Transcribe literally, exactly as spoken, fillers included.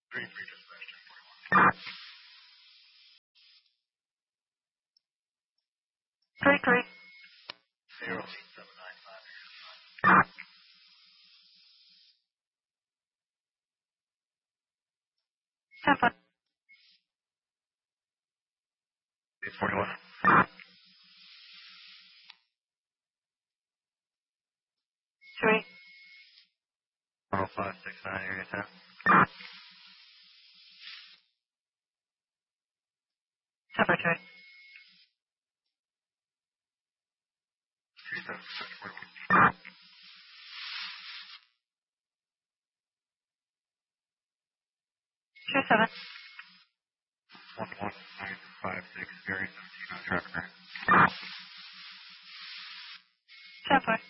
Three three Three three. zero eight seven nine five. Ten five. Eight forty one. Three. One oh five six nine area ten. Ten by three. Three seven six forty one. Two seven. One one nine five six area seventeen on traffic. Ten five.